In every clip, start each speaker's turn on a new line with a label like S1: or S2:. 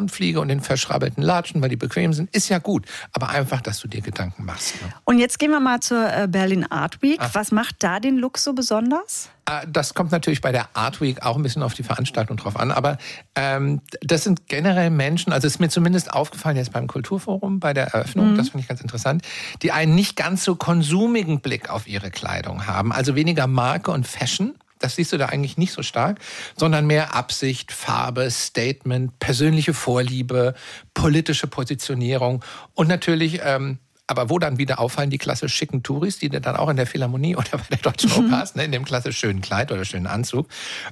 S1: Samtfliege und den verschrabbelten Latschen, weil die bequem sind, ist ja gut. Aber einfach, dass du dir Gedanken machst. Ne?
S2: Und jetzt gehen wir mal zur Berlin Art Week. Was macht da den Look so besonders?
S1: Das kommt natürlich bei der Art Week auch ein bisschen auf die Veranstaltung drauf an. Aber das sind generell Menschen, also ist mir zumindest aufgefallen jetzt beim Kulturforum, bei der Eröffnung, das finde ich ganz interessant, die einen nicht ganz so konsumigen Blick auf ihre Kleidung haben. Also weniger Marke und Fashion. Das siehst du da eigentlich nicht so stark, sondern mehr Absicht, Farbe, Statement, persönliche Vorliebe, politische Positionierung und natürlich, aber wo dann wieder auffallen, die klassisch schicken Touris, die du dann auch in der Philharmonie oder bei der Deutschen Oper hast, ne, in dem klassisch schönen Kleid oder schönen Anzug.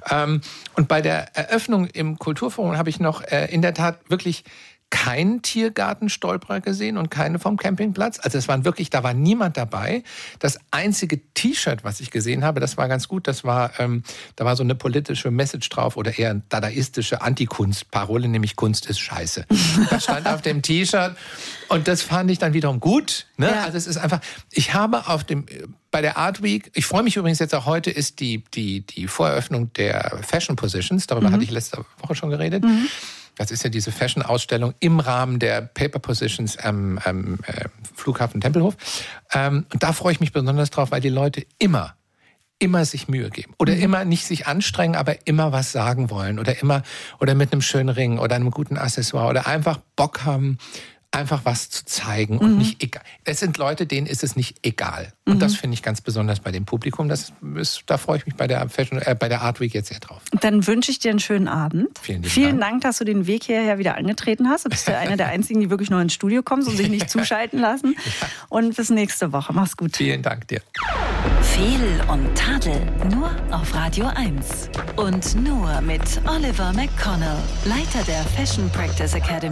S1: Und bei der Eröffnung im Kulturforum habe ich noch in der Tat wirklich keinen Tiergartenstolperer gesehen und keine vom Campingplatz. Also es waren wirklich, da war niemand dabei. Das einzige T-Shirt, was ich gesehen habe, das war ganz gut. Das war, da war so eine politische Message drauf oder eher eine dadaistische Anti-Kunst-Parole, nämlich Kunst ist scheiße. Das stand auf dem T-Shirt und das fand ich dann wiederum gut. Ne? Ja. Also es ist einfach, ich habe bei der Art Week, ich freue mich übrigens jetzt auch heute, ist die Voreröffnung der Fashion Positions. Darüber hatte ich letzte Woche schon geredet. Das ist ja diese Fashion-Ausstellung im Rahmen der Paper Positions am Flughafen Tempelhof. Und da freue ich mich besonders drauf, weil die Leute immer sich Mühe geben. Oder immer nicht sich anstrengen, aber immer was sagen wollen. Oder mit einem schönen Ring oder einem guten Accessoire. Oder einfach Bock haben, einfach was zu zeigen und nicht egal. Es sind Leute, denen ist es nicht egal. Und das finde ich ganz besonders bei dem Publikum. Da freue ich mich bei der Art Week jetzt sehr drauf.
S2: Dann wünsche ich dir einen schönen Abend. Vielen Dank, dass du den Weg hierher wieder angetreten hast. Du bist ja einer der Einzigen, die wirklich noch ins Studio kommen und sich nicht zuschalten lassen. Ja. Und bis nächste Woche. Mach's gut.
S1: Vielen Dank dir.
S3: Fehl und Tadel nur auf Radio 1. Und nur mit Oliver McConnell, Leiter der Fashion Practice Academy.